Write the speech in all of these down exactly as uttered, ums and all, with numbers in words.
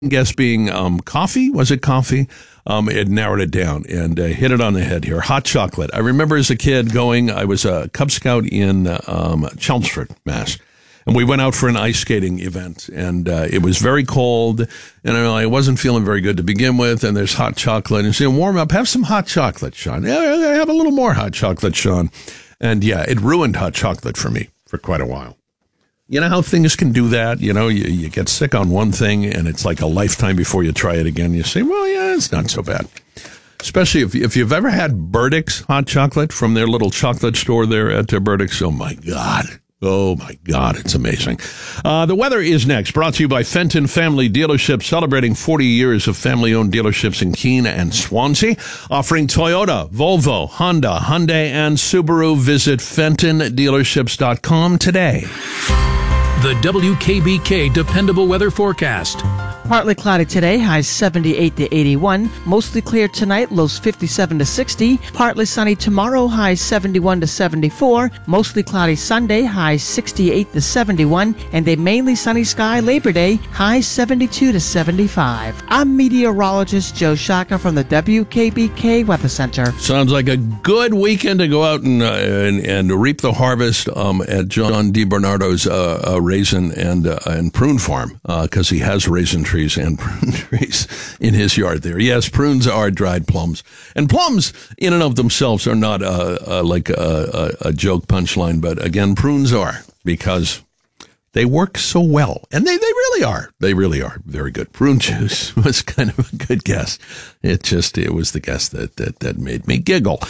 guess being um, coffee. Was it coffee? Um, it narrowed it down and uh, hit it on the head here. Hot chocolate. I remember as a kid going, I was a Cub Scout in um, Chelmsford, Mass. And we went out for an ice skating event, and uh, it was very cold, and I wasn't feeling very good to begin with, and there's hot chocolate. And saying, warm up, have some hot chocolate, Sean. Yeah, have a little more hot chocolate, Sean. And yeah, it ruined hot chocolate for me for quite a while. You know how things can do that? You know, you, you get sick on one thing, and it's like a lifetime before you try it again. You say, well, yeah, it's not so bad. Especially if, if you've ever had Burdick's hot chocolate from their little chocolate store there at uh, Burdick's. Oh, my God. Oh, my God, it's amazing. Uh, the weather is next, brought to you by Fenton Family Dealerships, celebrating forty years of family-owned dealerships in Keene and Swansea, offering Toyota, Volvo, Honda, Hyundai, and Subaru. Visit Fenton Dealerships dot com today. The W K B K Dependable Weather Forecast. Partly cloudy today, highs seventy-eight to eighty-one. Mostly clear tonight, lows fifty-seven to sixty. Partly sunny tomorrow, highs seventy-one to seventy-four. Mostly cloudy Sunday, highs sixty-eight to seventy-one. And a mainly sunny sky Labor Day, highs seventy-two to seventy-five. I'm meteorologist Joe Shaka from the W K B K Weather Center. Sounds like a good weekend to go out and uh, and, and reap the harvest um, at John DiBernardo's uh, uh, raisin and uh, and prune farm, because uh, he has raisin trees and prune trees in his yard there. Yes, prunes are dried plums. And plums in and of themselves are not uh, uh, like a, a, a joke punchline, but again, prunes are, because they work so well. And they, they really are. They really are very good. Prune juice was kind of a good guess. It just, it was the guess that, that, that made me giggle.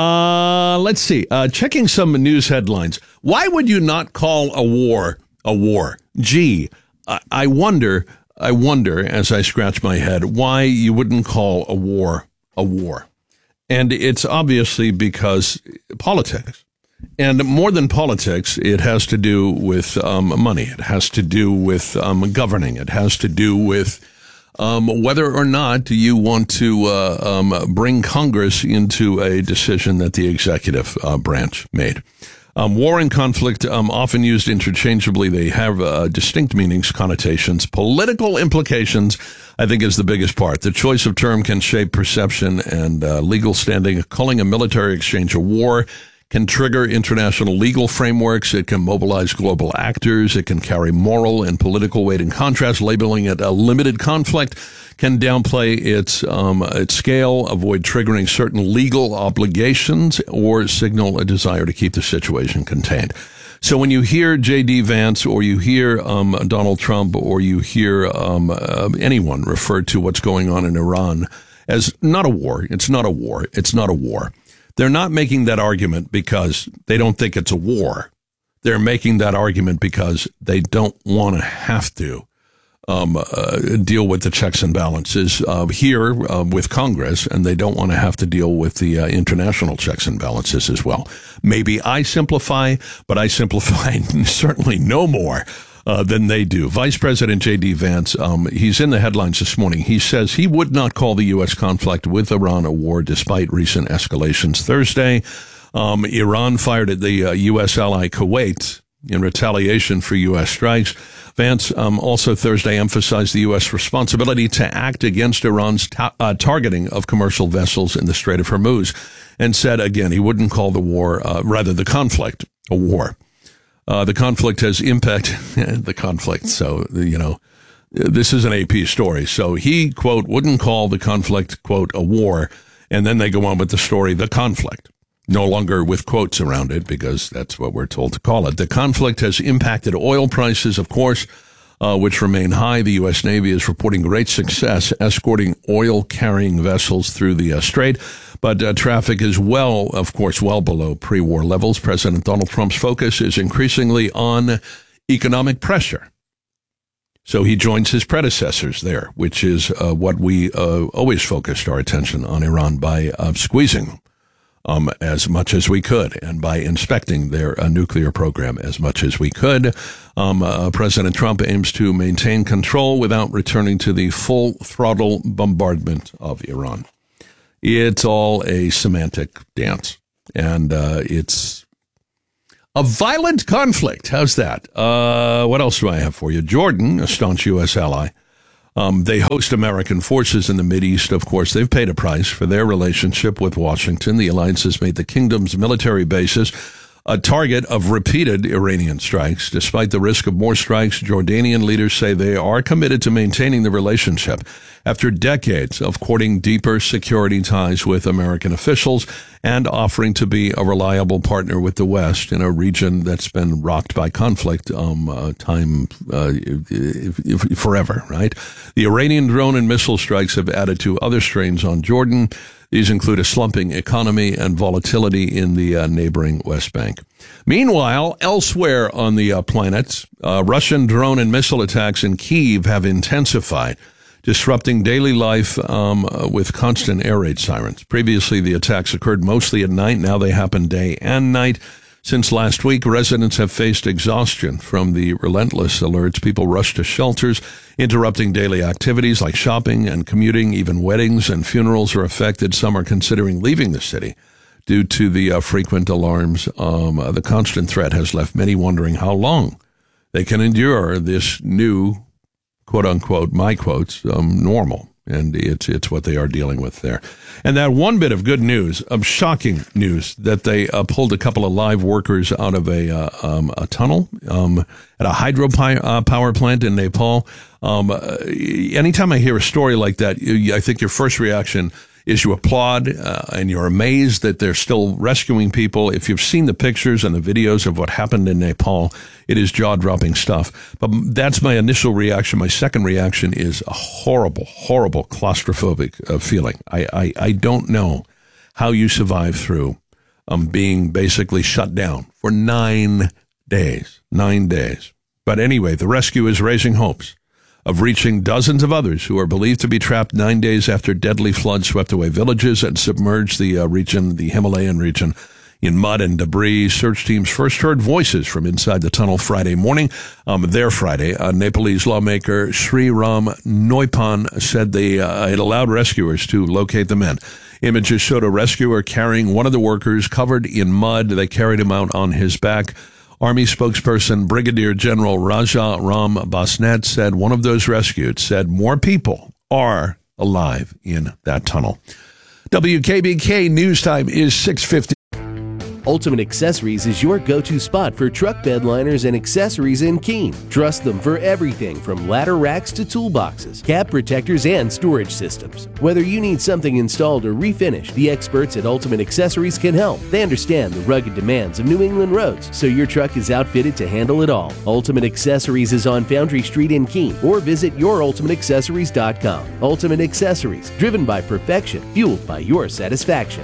Uh, let's see. Uh, checking some news headlines. Why would you not call a war a war? Gee, I, I wonder... I wonder, as I scratch my head, why you wouldn't call a war a war. And it's obviously because politics. And more than politics, it has to do with um, money. It has to do with um, governing. It has to do with um, whether or not you want to uh, um, bring Congress into a decision that the executive uh, branch made. Um, war and conflict, um, often used interchangeably, they have uh, distinct meanings, connotations. Political implications, I think, is the biggest part. The choice of term can shape perception and uh, legal standing. Calling a military exchange a war can trigger international legal frameworks. It can mobilize global actors. It can carry moral and political weight. In contrast, labeling it a limited conflict can downplay its um, its scale, avoid triggering certain legal obligations, or signal a desire to keep the situation contained. So when you hear J D. Vance, or you hear um, Donald Trump, or you hear um, uh, anyone refer to what's going on in Iran as not a war, it's not a war, it's not a war. They're not making that argument because they don't think it's a war. They're making that argument because they don't want to have to um, uh, deal with the checks and balances uh, here uh, with Congress, and they don't want to have to deal with the uh, international checks and balances as well. Maybe I simplify, but I simplify certainly no more Uh, than they do. Vice President J D. Vance, um, he's in the headlines this morning. He says he would not call the U S conflict with Iran a war despite recent escalations. Thursday, um, Iran fired at the uh, U S ally Kuwait in retaliation for U S strikes. Vance um, also Thursday emphasized the U S responsibility to act against Iran's ta- uh, targeting of commercial vessels in the Strait of Hormuz, and said, again, he wouldn't call the war, uh, rather the conflict, a war. Uh, the conflict has impacted the conflict. So, you know, this is an A P story. So he, quote, wouldn't call the conflict, quote, a war. And then they go on with the story, the conflict, no longer with quotes around it, because that's what we're told to call it. The conflict has impacted oil prices, of course, uh, which remain high. The U S Navy is reporting great success escorting oil-carrying vessels through the uh, strait. But uh, traffic is well, of course, well below pre-war levels. President Donald Trump's focus is increasingly on economic pressure. So he joins his predecessors there, which is uh, what we uh, always focused our attention on Iran by uh, squeezing them um, as much as we could, and by inspecting their uh, nuclear program as much as we could. Um, uh, President Trump aims to maintain control without returning to the full throttle bombardment of Iran. It's all a semantic dance, and uh, it's a violent conflict. How's that? Uh, what else do I have for you? Jordan, a staunch U S ally, Um, they host American forces in the Mideast, of course. They've paid a price for their relationship with Washington. The alliance has made the kingdom's military bases a target of repeated Iranian strikes. Despite the risk of more strikes, Jordanian leaders say they are committed to maintaining the relationship after decades of courting deeper security ties with American officials and offering to be a reliable partner with the West in a region that's been rocked by conflict um, uh, time uh, forever, right? The Iranian drone and missile strikes have added to other strains on Jordan. These include a slumping economy and volatility in the uh, neighboring West Bank. Meanwhile, elsewhere on the uh, planet, uh, Russian drone and missile attacks in Kyiv have intensified, disrupting daily life um, uh, with constant air raid sirens. Previously, the attacks occurred mostly at night. Now they happen day and night. Since last week, residents have faced exhaustion from the relentless alerts. People rush to shelters, interrupting daily activities like shopping and commuting. Even weddings and funerals are affected. Some are considering leaving the city due to the uh, frequent alarms. Um, uh, the constant threat has left many wondering how long they can endure this new, quote-unquote, my quotes, um, normal. And it's it's what they are dealing with there. And that one bit of good news, of shocking news, that they uh, pulled a couple of live workers out of a uh, um, a tunnel um, at a hydro uh, power plant in Nepal. Um, uh, anytime I hear a story like that, you, I think your first reaction is you applaud uh, and you're amazed that they're still rescuing people. If you've seen the pictures and the videos of what happened in Nepal, it is jaw-dropping stuff. But that's my initial reaction. My second reaction is a horrible, horrible claustrophobic uh, feeling. I, I, I don't know how you survive through um, being basically shut down for nine days. Nine days. But anyway, the rescue is raising hopes of reaching dozens of others who are believed to be trapped nine days after deadly floods swept away villages and submerged the uh, region, the Himalayan region, in mud and debris. Search teams first heard voices from inside the tunnel Friday morning. Um, there Friday, uh, Nepalese lawmaker Sri Ram Noipan said they uh, it allowed rescuers to locate the men. Images showed a rescuer carrying one of the workers covered in mud. They carried him out on his back. Army spokesperson Brigadier General Raja Ram Basnet said one of those rescued said more people are alive in that tunnel. W K B K News Time is six fifty. Ultimate Accessories is your go-to spot for truck bed liners and accessories in Keene. Trust them for everything from ladder racks to toolboxes, cab protectors, and storage systems. Whether you need something installed or refinished, the experts at Ultimate Accessories can help. They understand the rugged demands of New England roads, so your truck is outfitted to handle it all. Ultimate Accessories is on Foundry Street in Keene, or visit your ultimate accessories dot com. Ultimate Accessories, driven by perfection, fueled by your satisfaction.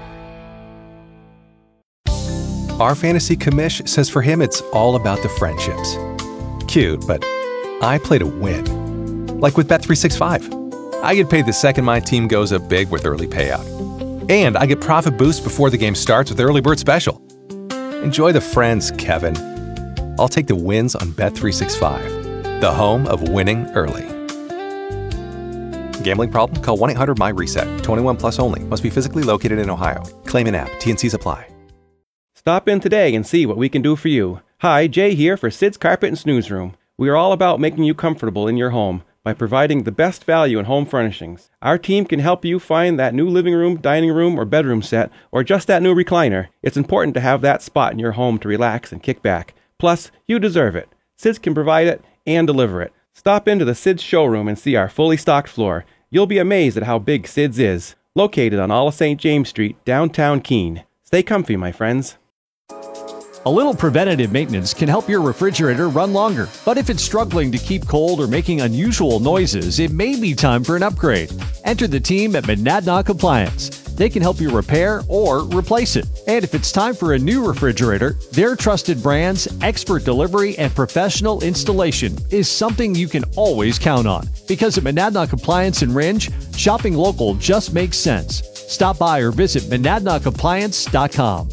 Our fantasy commish says for him it's all about the friendships. Cute, but I play to win. Like with Bet three sixty-five. I get paid the second my team goes up big with early payout. And I get profit boost before the game starts with Early Bird Special. Enjoy the friends, Kevin. I'll take the wins on Bet three sixty-five, the home of winning early. Gambling problem? Call one eight hundred M Y reset. twenty-one plus only. Must be physically located in Ohio. Claim in app. T and Cs apply. Stop in today and see what we can do for you. Hi, Jay here for Sid's Carpet and Snooze Room. We are all about making you comfortable in your home by providing the best value in home furnishings. Our team can help you find that new living room, dining room, or bedroom set, or just that new recliner. It's important to have that spot in your home to relax and kick back. Plus, you deserve it. Sid's can provide it and deliver it. Stop into the Sid's showroom and see our fully stocked floor. You'll be amazed at how big Sid's is. Located on all of Saint James Street, downtown Keene. Stay comfy, my friends. A little preventative maintenance can help your refrigerator run longer. But if it's struggling to keep cold or making unusual noises, it may be time for an upgrade. Enter the team at Monadnock Appliance. They can help you repair or replace it. And if it's time for a new refrigerator, their trusted brands, expert delivery, and professional installation is something you can always count on. Because at Monadnock Appliance in Ringe, shopping local just makes sense. Stop by or visit monadnock appliance dot com.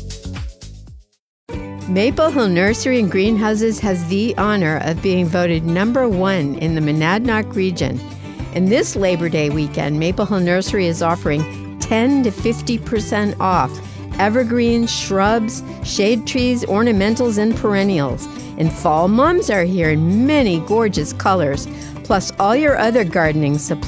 Maple Hill Nursery and Greenhouses has the honor of being voted number one in the Monadnock region. And this Labor Day weekend, Maple Hill Nursery is offering ten to fifty percent off evergreens, shrubs, shade trees, ornamentals, and perennials. And fall mums are here in many gorgeous colors. plus all your other gardening supplies.